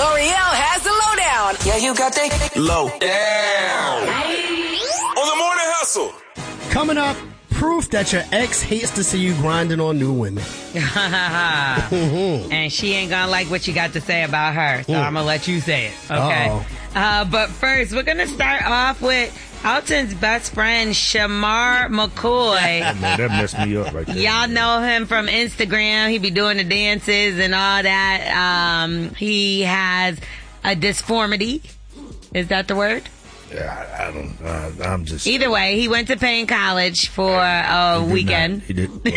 L'Oreal has the lowdown. Yeah, you got the lowdown. On the Morning Hustle. Coming up, proof that your ex hates to see you grinding on new women. And she ain't gonna like what you got to say about her, so I'm gonna let you say it, okay? But first, we're gonna start off with Alton's best friend, Shamar McCoy. Man, that messed me up right there. Y'all know him from Instagram. He be doing the dances and all that. He has a disformity. Is that the word? Yeah, I'm just... Either way, he went to Payne College for a weekend. He did. Maybe.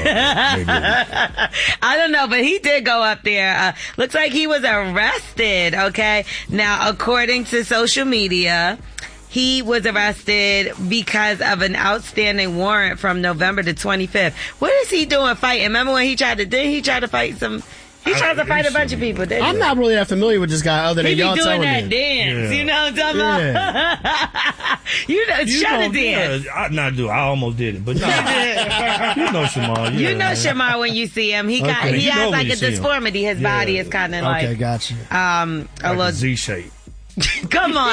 I don't know, but he did go up there. Looks like he was arrested, okay? Now, according to social media, he was arrested because of an outstanding warrant from November the 25th. What is he doing fighting? Remember when he tried to fight some... He tries to fight a bunch of people. I'm not really that familiar with this guy other than y'all telling me. He be doing that dance. Yeah. You know what I'm talking about? You know, try to dance. Yeah, I almost did it, but no. You know Shamar. Yeah. You know Shamar when you see him. He has like a disformity. His body is kind of like... Okay, gotcha. Like a little Z-shape. Come on.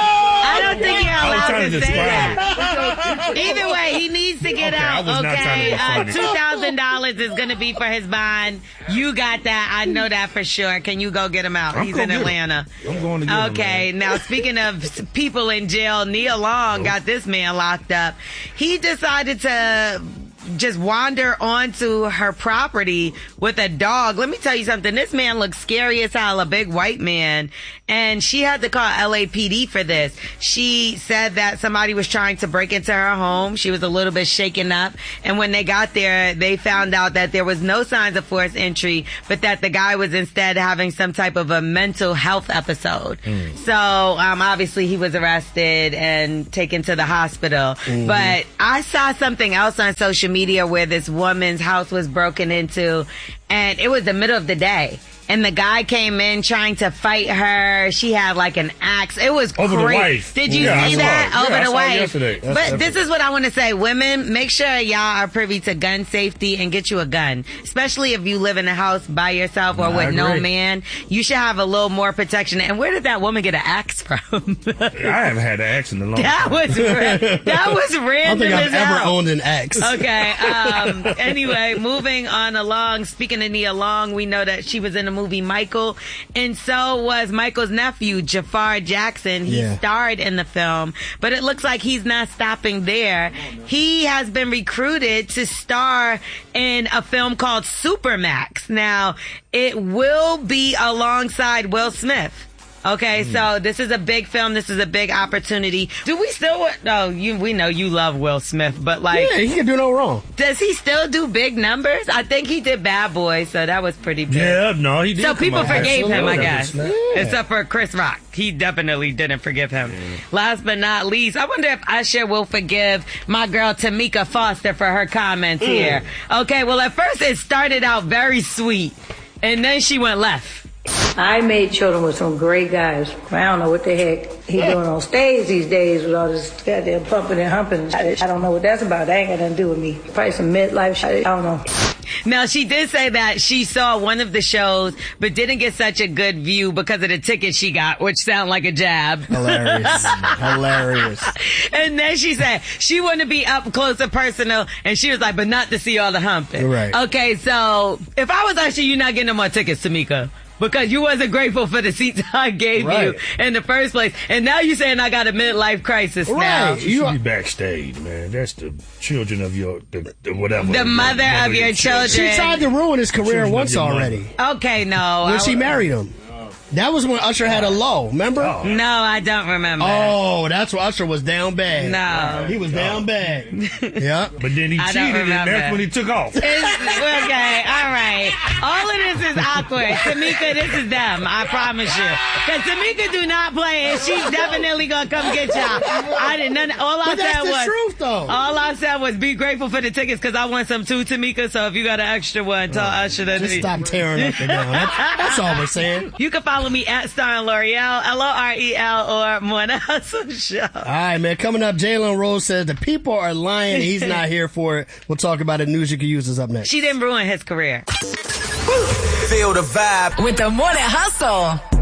I don't think you're allowed to say that. Either way, he needs to get out, okay? $2,000 is going to be for his bond. You got that. I know that for sure. Can you go get him out? He's in Atlanta. I'm going to get him. Okay, now speaking of people in jail, Nia Long got this man locked up. He decided to just wander onto her property with a dog. Let me tell you something. This man looks scary as hell, a big white man. And she had to call LAPD for this. She said that somebody was trying to break into her home. She was a little bit shaken up. And when they got there, they found out that there was no signs of forced entry, but that the guy was instead having some type of a mental health episode. So, obviously he was arrested and taken to the hospital. But I saw something else on social media where this woman's house was broken into, and it was the middle of the day. And the guy came in trying to fight her. She had like an axe. It was over crazy. The wife. Did you see that? Over the wife. Yesterday. But this is what I want to say. Women, make sure y'all are privy to gun safety and get you a gun. Especially if you live in a house by yourself or with no man. You should have a little more protection. And where did that woman get an axe from? I haven't had an axe in a long time. That was random. I don't think I've ever owned an axe. Okay. Anyway, moving on along. Speaking of Nia Long, we know that she was in the movie Michael, and so was Michael's nephew Jafar Jackson. He starred in the film, but it looks like he's not stopping there. He has been recruited to star in a film called Supermax. Now, it will be alongside Will Smith. Okay, so this is a big film. This is a big opportunity. Do we still... we know you love Will Smith, but like... Yeah, he can do no wrong. Does he still do big numbers? I think he did Bad Boy, so that was pretty big. Yeah, no, he did. So people forgave him, I guess. Yeah. Except for Chris Rock. He definitely didn't forgive him. Last but not least, I wonder if Usher will forgive my girl Tamika Foster for her comments here. Okay, well, at first it started out very sweet, and then she went left. I made children with some great guys. I don't know what the heck he doing on stage these days with all this goddamn pumping and humping. I don't know what that's about. That ain't got nothing to do with me. Probably some midlife shit. I don't know. Now, she did say that she saw one of the shows, but didn't get such a good view because of the ticket she got, which sound like a jab. Hilarious. Hilarious. And then she said she wanted to be up close and personal, and she was like, but not to see all the humping. Right. Okay, so if I was Usher, you're not getting no more tickets, Tamika. Because you wasn't grateful for the seats I gave you in the first place. And now you're saying I got a midlife crisis now. You should be backstage, man. That's the children of your, whatever. The mother of your children. She tried to ruin his career once already. Okay, no. When she married him. That was when Usher had a low, remember? Oh. No, I don't remember. Oh, that's when Usher was down bad. No. He was down bad. Yeah. But then he cheated, and that's when he took off. Okay, all right. All of this is awkward. Tamika, this is them, I promise you. Because Tamika do not play, and she's definitely going to come get y'all. I didn't know. But that's the truth, though. All I said was be grateful for the tickets because I want some too, Tamika. So if you got an extra one, tell Usher that. Just stop tearing up the ground. That's all we're saying. You can follow me at Star and L'Oreal, L'Orel, or Morning Hustle Show. All right, man. Coming up, Jalen Rose says the people are lying. He's not here for it. We'll talk about it. News you can use is up next. She didn't ruin his career. Feel the vibe with the Morning Hustle.